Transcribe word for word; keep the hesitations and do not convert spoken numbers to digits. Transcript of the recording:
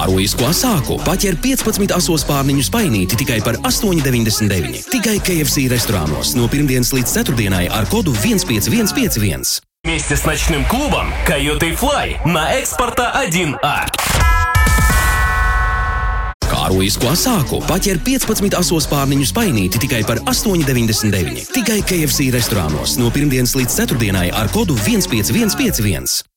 Kārojisko asāku paķer piecpadsmit asos pārniņu spainīti tikai par astoņi deviņdesmit deviņi. Tikai K F C restorānos no pirmdienas līdz ceturtdienai ar kodu viens pieci viens pieci viens. Вместе с ночным клубом Coyote Fly на Экспорта один А. Kārojisko asāku paķer piecpadsmit asos pārniņu spainīti tikai par astoņi deviņdesmit deviņi. Tikai K F C restorānos no pirmdienas līdz ceturtdienai ar kodu viens pieci viens pieci viens.